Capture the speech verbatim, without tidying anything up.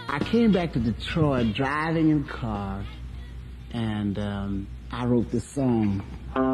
I came back to Detroit driving in the car, and um, I wrote this song.